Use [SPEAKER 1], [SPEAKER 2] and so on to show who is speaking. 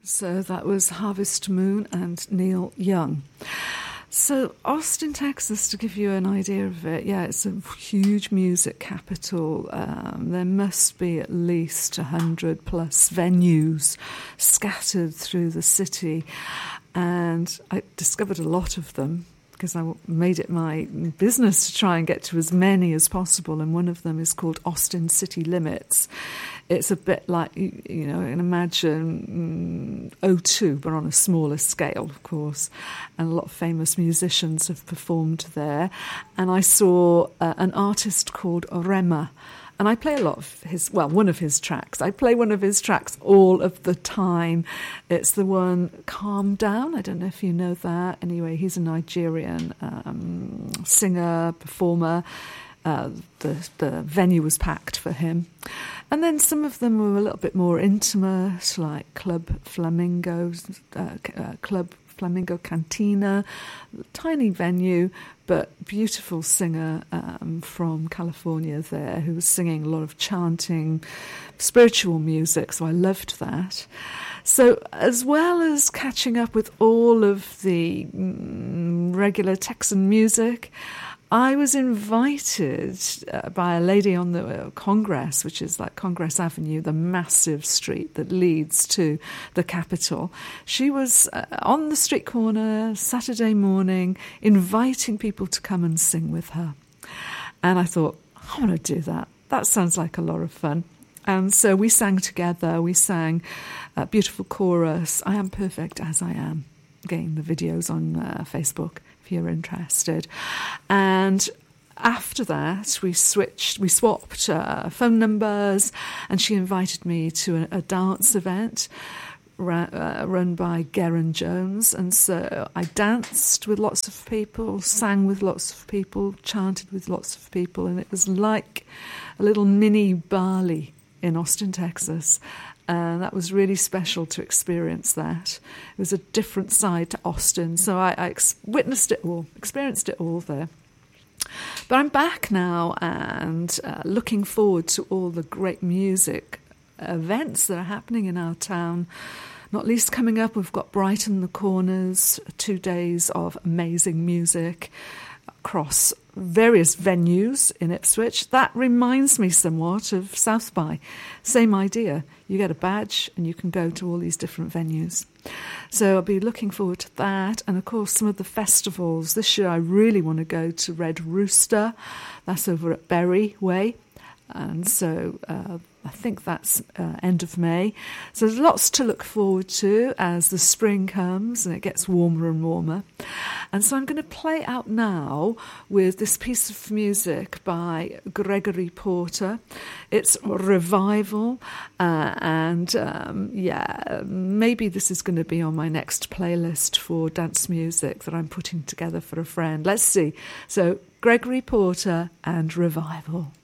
[SPEAKER 1] So that was Harvest Moon and Neil Young. So Austin, Texas, to give you an idea of it, yeah, it's a huge music capital. There must be at least 100 plus venues scattered through the city. And I discovered a lot of them because I made it my business to try and get to as many as possible. And one of them is called Austin City Limits. It's a bit like, you know, and imagine O2, but on a smaller scale, of course. And a lot of famous musicians have performed there. And I saw an artist called Rema. And I play a lot of his, well, one of his tracks. I play one of his tracks all of the time. It's the one, Calm Down. I don't know if you know that. Anyway, he's a Nigerian singer, performer. The venue was packed for him. And then some of them were a little bit more intimate, like Club Flamingo Cantina, tiny venue, but beautiful singer from California there who was singing a lot of chanting, spiritual music, so I loved that. So as well as catching up with all of the regular Texan music, I was invited by a lady on the Congress, which is like Congress Avenue, the massive street that leads to the Capitol. She was on the street corner Saturday morning inviting people to come and sing with her. And I thought, I want to do that. That sounds like a lot of fun. And so we sang together. We sang a beautiful chorus, I Am Perfect As I Am. Again, the video's on Facebook if you're interested. And after that, we swapped phone numbers, and she invited me to a dance event run by Geraint Jones. And so I danced with lots of people, sang with lots of people, chanted with lots of people, and it was like a little mini Bali in Austin, Texas. And that was really special to experience that. It was a different side to Austin. So I witnessed it all, experienced it all there. But I'm back now and looking forward to all the great music events that are happening in our town. Not least coming up, we've got Brighton the Corners, 2 days of amazing music across various venues in Ipswich. That reminds me somewhat of South By. Same idea. You get a badge and you can go to all these different venues. So I'll be looking forward to that. And of course, some of the festivals. This year I really want to go to Red Rooster. That's over at Berry Way. And so I think that's end of May. So there's lots to look forward to as the spring comes and it gets warmer and warmer. And so I'm going to play out now with this piece of music by Gregory Porter. It's Revival. Maybe this is going to be on my next playlist for dance music that I'm putting together for a friend. Let's see. So Gregory Porter and Revival.